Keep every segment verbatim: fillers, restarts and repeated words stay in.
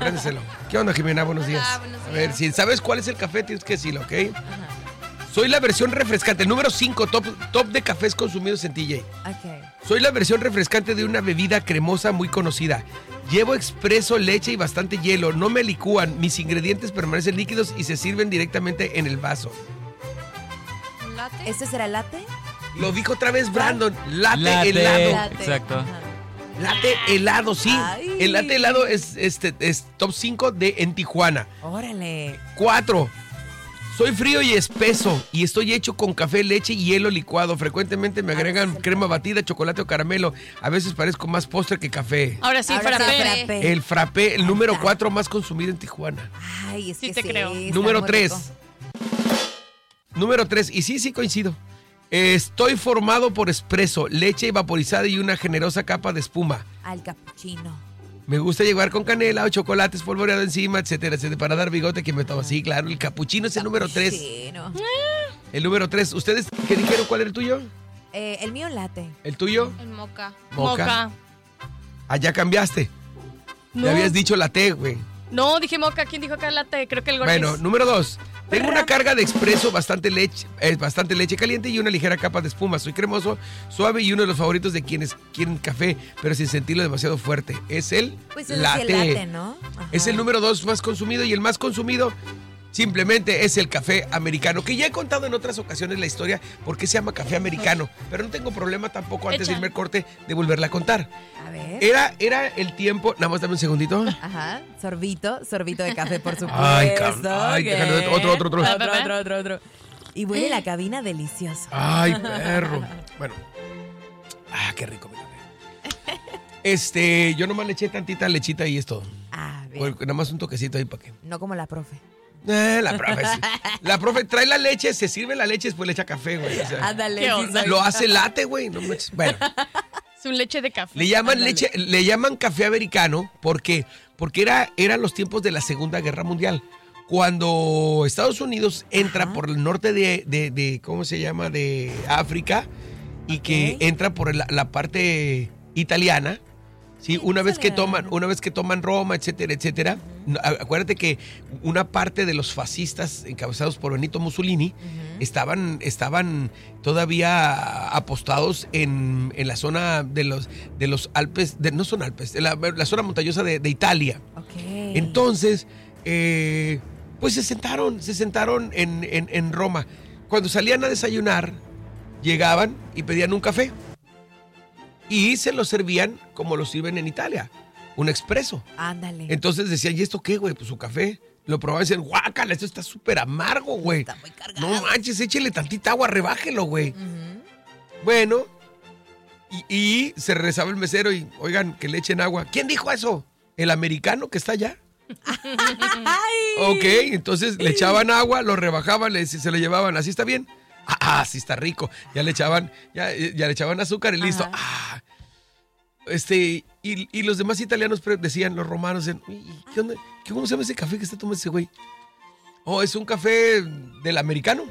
préndeselo. ¿Qué onda, Jimena? Buenos días. Hola, buenos días. A ver, si sabes cuál es el café, tienes que decirlo, ¿ok? Ajá. Soy la versión refrescante, número cinco, top, top de cafés consumidos en T J. Okay. Soy la versión refrescante de una bebida cremosa muy conocida. Llevo expreso, leche y bastante hielo. No me licúan. Mis ingredientes permanecen líquidos y se sirven directamente en el vaso. ¿Latte? ¿Este será latte? Lo dijo otra vez Brandon. Latte, Latte. helado. Latte. Exacto. Ajá. Latte helado, sí. Ay. El latte helado es, este, es top cinco de en Tijuana. Órale. cuatro. Soy frío y espeso y estoy hecho con café, leche y hielo licuado. Frecuentemente me agregan crema batida, chocolate o caramelo. A veces parezco más postre que café. Ahora sí, Ahora sí, frappé. frappé. El frappé, el número está. cuatro más consumido en Tijuana. Ay, es Sí que te sí, creo. está Número muy tres. rico. Número tres, y sí, sí coincido. Estoy formado por espresso, leche vaporizada y una generosa capa de espuma. Al cappuccino. Me gusta llevar con canela o chocolate espolvoreado encima, etcétera, etcétera, para dar bigote que me toma. Sí, claro, el capuchino es el número tres. Cappuccino. El número tres. ¿Ustedes qué dijeron? ¿Cuál era el tuyo? Eh, el mío latte. ¿El tuyo? El moca. Moca. Allá cambiaste. No. Le habías dicho la T, güey. No, dije moca. ¿Quién dijo acá latte? Creo que el Gorgeous. Bueno, número dos. Tengo una carga de expreso, bastante leche, eh, bastante leche caliente y una ligera capa de espuma. Soy cremoso, suave y uno de los favoritos de quienes quieren café, pero sin sentirlo demasiado fuerte. Es el Pues es latte. el latte, ¿no? Ajá. Es el número dos más consumido y el más consumido simplemente es el café americano, que ya he contado en otras ocasiones la historia por qué se llama café americano, pero no tengo problema tampoco antes de Echa. irme al corte de volverla a contar. A ver. Era, era el tiempo, nada más dame un segundito. Ajá. Sorbito, sorbito de café, por supuesto. Ay, cabrón. Ay, ¿ok? déjalo, otro, otro, otro. Otro, otro, otro, otro. Y huele la cabina delicioso. Ay, perro. Bueno. Ah, qué rico mi café. Este, yo nomás le eché tantita lechita y es todo. Ah, bien. Bueno, nada más un toquecito ahí para que. No como la profe. Eh, la profe. sí. La profe trae la leche, se sirve la leche y después le echa café, güey. O sea, Ándale. ¿Qué sí onda? soy. lo hace latte, güey. No manches. Bueno, Es un leche de café. le llaman Ándale. leche, le llaman café americano, ¿por qué? Porque era, eran los tiempos de la Segunda Guerra Mundial. Cuando Estados Unidos entra Ajá. por el norte de, de, de, ¿cómo se llama? De África y que Ok. entra por la, la parte italiana. Sí, Sí, una vez que italiana. toman, una vez que toman Roma, etcétera, etcétera. No, a- Acuérdate que una parte de los fascistas encabezados por Benito Mussolini Ujú. estaban, estaban todavía apostados en, en la zona de los, de los Alpes, de, no son Alpes, de la, la zona montañosa de, de Italia. Ok. Entonces, eh, pues se sentaron, se sentaron en, en, en Roma. Cuando salían a desayunar, llegaban y pedían un café. Y se lo servían como lo sirven en Italia, un expreso. Ándale. Entonces decían, ¿y esto qué, güey? Pues su café. Lo probaban y decían, guácala, esto está súper amargo, güey. Está muy cargado. No manches, échele tantita agua, rebájelo, güey. Ujú. Bueno, y, y se regresaba el mesero y, oigan, que le echen agua. ¿Quién dijo eso? ¿El americano que está allá? Ay. Ok, entonces le echaban agua, lo rebajaban, le, se lo llevaban. ¿Así está bien? Ah, ah, sí está rico. Ya le echaban, ya, ya le echaban azúcar y listo. Ajá. Ah. Este, y, y los demás italianos pre- decían, los romanos, decían, "Uy, ¿qué onda? ¿Qué, ¿Cómo se llama ese café que está tomando ese güey? Oh, es un café del americano.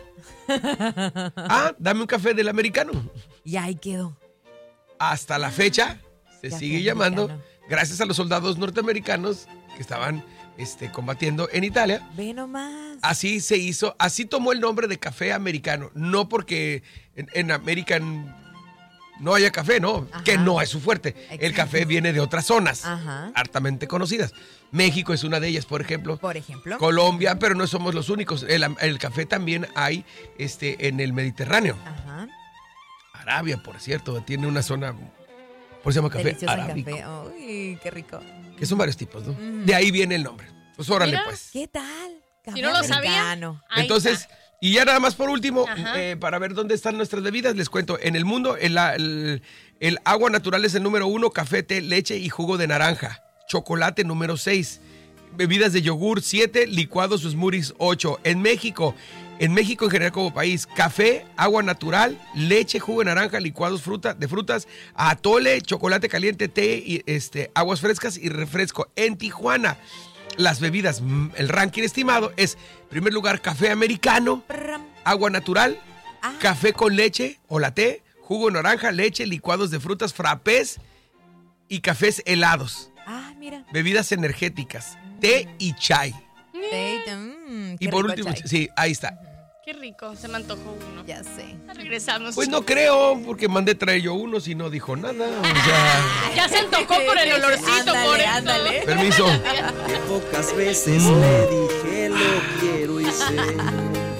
Ah, dame un café del americano. Y ahí quedó. Hasta la fecha se Café sigue llamando, americano. gracias a los soldados norteamericanos que estaban este, combatiendo en Italia. Ve nomás. Así se hizo, así tomó el nombre de café americano. No porque en, en América no haya café, no, Ajá. que no es su fuerte. El Exacto. café viene de otras zonas, Ajá. hartamente conocidas. México es una de ellas, por ejemplo. Por ejemplo. Colombia, pero no somos los únicos. El, el café también hay este, en el Mediterráneo. Ajá. Arabia, por cierto, tiene una zona, por eso se llama café Delicioso el arábico. café. Uy, qué rico. Que son varios tipos, ¿no? Mm. De ahí viene el nombre. Pues órale, Mira. pues. ¿Qué tal? Café Si no lo sabía. americano. Ahí Entonces, está. y ya nada más por último, Ajá. eh, para ver dónde están nuestras bebidas, les cuento. En el mundo, el, el- el agua natural es el número uno, café, té, leche y jugo de naranja. Chocolate número seis. Bebidas de yogur siete, licuados o smoothies ocho. En México, en México en general como país, café, agua natural, leche, jugo de naranja, licuados fruta, de frutas, atole, chocolate caliente, té, y, este, aguas frescas y refresco. En Tijuana, las bebidas, mm, el ranking estimado es, en primer lugar, café americano, Pram. agua natural, Ah. café con leche o latte, jugo de naranja, leche, licuados de frutas, frappés y cafés helados. Ah, mira. Bebidas energéticas, té y chai. Té, mm, Y qué por rico último, chai. sí, ahí está. Qué rico, se me antojó uno. Ya sé. Regresamos. Pues no creo, porque mandé traer yo uno si no dijo nada. O sea, Ya se antojó por el olorcito, Ándale, por eso. ándale. permiso. Que pocas veces le dije lo quiero y sé